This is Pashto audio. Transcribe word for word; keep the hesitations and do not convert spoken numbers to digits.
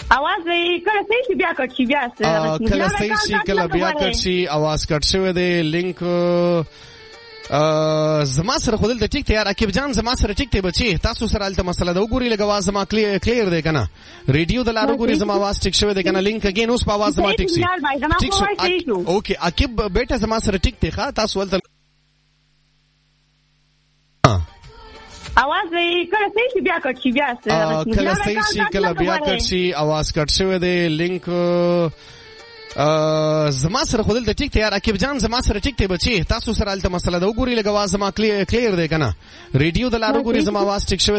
आवाज کله صحیح بیا کټ شي بیا کله صحیح شي کله بیا کټ شي आवाज کټ شوی دی لینک زما سره خودل د ټیک ته یار عقیب جان زما سره ټیک ته بچي تاسو سره الته مسله دا وګوري لګ आवाज زما کلیر دی کنه ریډیو د لارو ګوري زما आवाज ټیک شوی دی کنه لینک اگین اوس په आवाज زما ټیک شي ټیک شو اوکې عقیب بیٹه زما سره ټیک ته ښا تاسو ولته आवाज کله صحیح شي بیا کټ شي بیا کله صحیح شي کله بیا کټ شي आवाज کټ شوی دی لینک زما سره خودل د ټیک ته یار عقیب جان زما سره ټیک ته بچي تاسو سره الته مسله دا وګوري لګ आवाज زما کلیر دی کنه ریډیو د لارو ګوري زما आवाज ټیک شوی